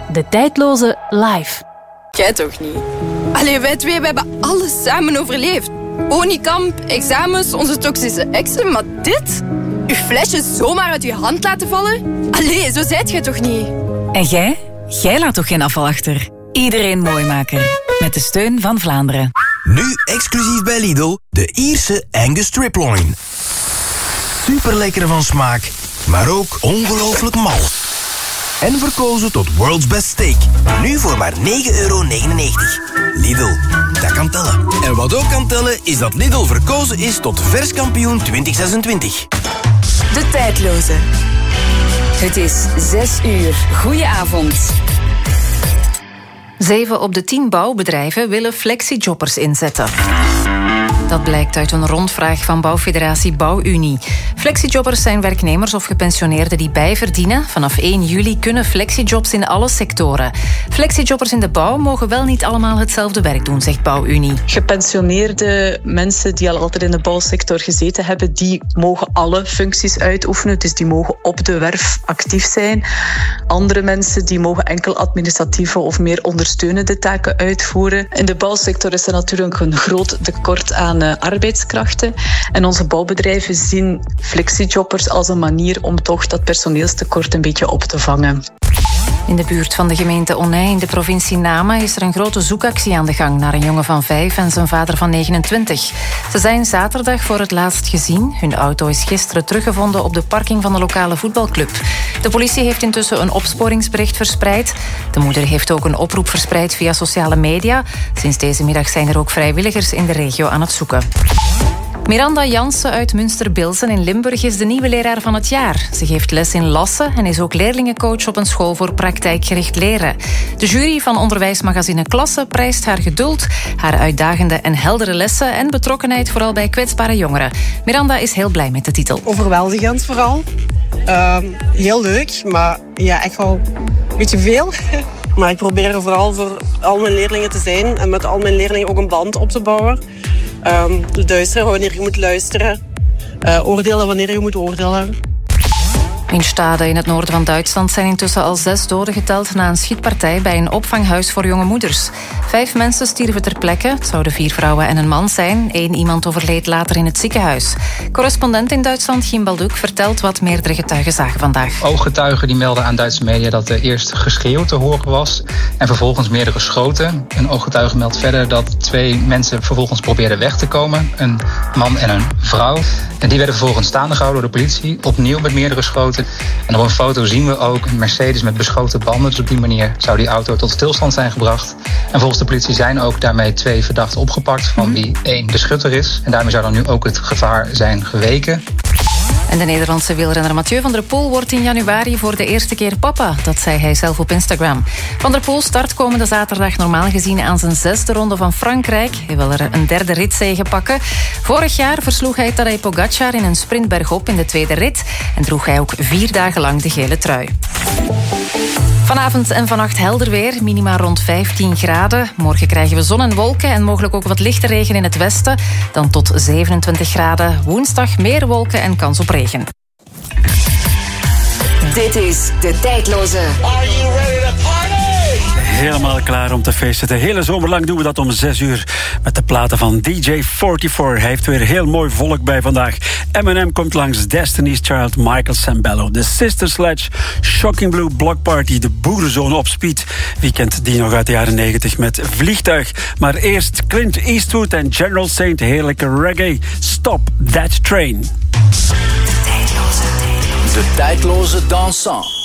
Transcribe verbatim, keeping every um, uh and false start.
De Tijdloze live. Jij toch niet? Allee, wij twee we hebben alles samen overleefd. Oniekamp, examens, onze toxische exen, maar dit? Uw flesje zomaar uit uw hand laten vallen? Allee, zo zijt jij toch niet? En jij? Jij laat toch geen afval achter? Iedereen mooi maken. Met de steun van Vlaanderen. Nu exclusief bij Lidl, de Ierse Angus Striploin. Super lekker van smaak, maar ook ongelooflijk mals. En verkozen tot World's Best Steak. Nu voor maar negen euro negenennegentig. Lidl, dat kan tellen. En wat ook kan tellen, is dat Lidl verkozen is tot verskampioen twintig zesentwintig. De Tijdloze. Het is zes uur. Goedenavond. Zeven op de tien bouwbedrijven willen flexijobbers inzetten. Dat blijkt uit een rondvraag van bouwfederatie Bouwunie. Flexijobbers zijn werknemers of gepensioneerden die bijverdienen. Vanaf één juli kunnen flexijobs in alle sectoren. Flexijobbers in de bouw mogen wel niet allemaal hetzelfde werk doen, zegt Bouwunie. Gepensioneerde mensen die al altijd in de bouwsector gezeten hebben, die mogen alle functies uitoefenen. Dus die mogen op de werf actief zijn. Andere mensen die mogen enkel administratieve of meer ondersteunende taken uitvoeren. In de bouwsector is er natuurlijk een groot tekort aan arbeidskrachten. En onze bouwbedrijven zien flexijobbers als een manier om toch dat personeelstekort een beetje op te vangen. In de buurt van de gemeente Onnij in de provincie Nama is er een grote zoekactie aan de gang naar een jongen van vijf en zijn vader van negenentwintig. Ze zijn zaterdag voor het laatst gezien. Hun auto is gisteren teruggevonden op de parking van de lokale voetbalclub. De politie heeft intussen een opsporingsbericht verspreid. De moeder heeft ook een oproep verspreid via sociale media. Sinds deze middag zijn er ook vrijwilligers in de regio aan het zoeken. Miranda Jansen uit Münster-Bilsen in Limburg is de nieuwe leraar van het jaar. Ze geeft les in Lassen en is ook leerlingencoach op een school voor praktijkgericht leren. De jury van onderwijsmagazine Klasse prijst haar geduld, haar uitdagende en heldere lessen en betrokkenheid vooral bij kwetsbare jongeren. Miranda is heel blij met de titel. Overweldigend vooral. Uh, heel leuk, maar ja, echt wel een beetje veel. Maar ik probeer er vooral voor al mijn leerlingen te zijn en met al mijn leerlingen ook een band op te bouwen. Um, luisteren wanneer je moet luisteren. Uh, oordelen wanneer je moet oordelen. In Stade in het noorden van Duitsland zijn intussen al zes doden geteld na een schietpartij bij een opvanghuis voor jonge moeders. Vijf mensen stierven ter plekke. Het zouden vier vrouwen en een man zijn. Eén iemand overleed later in het ziekenhuis. Correspondent in Duitsland, Gim Baldoek, vertelt wat meerdere getuigen zagen vandaag. Ooggetuigen die melden aan Duitse media dat er eerst geschreeuw te horen was en vervolgens meerdere schoten. Een ooggetuige meldt verder dat twee mensen vervolgens probeerden weg te komen. Een man en een vrouw. En die werden vervolgens staande gehouden door de politie. Opnieuw met meerdere schoten. En op een foto zien we ook een Mercedes met beschoten banden. Dus op die manier zou die auto tot stilstand zijn gebracht. En volgens de politie zijn ook daarmee twee verdachten opgepakt, van wie één de schutter is. En daarmee zou dan nu ook het gevaar zijn geweken. En de Nederlandse wielrenner Mathieu van der Poel wordt in januari voor de eerste keer papa. Dat zei hij zelf op Instagram. Van der Poel start komende zaterdag normaal gezien aan zijn zesde ronde van Frankrijk. Hij wil er een derde ritzege pakken. Vorig jaar versloeg hij Tadej Pogacar in een sprint bergop in de tweede rit. En droeg hij ook vier dagen lang de gele trui. Vanavond en vannacht helder weer, minima rond vijftien graden. Morgen krijgen we zon en wolken en mogelijk ook wat lichte regen in het westen. Dan tot zevenentwintig graden. Woensdag meer wolken en kans op regen. Dit is De Tijdloze. Are you ready to party? Helemaal klaar om te feesten. De hele zomer lang doen we dat om zes uur met de platen van D J vierenveertig. Hij heeft weer heel mooi volk bij vandaag. Eminem komt langs, Destiny's Child, Michael Sambello, The Sister Sledge, Shocking Blue, Block Party, de Boerenzone op Speed. Wie kent die nog uit de jaren negentig met Vliegtuig? Maar eerst Clint Eastwood en General Saint, heerlijke reggae. Stop That Train. De Tijdloze. De Tijdloze dansant.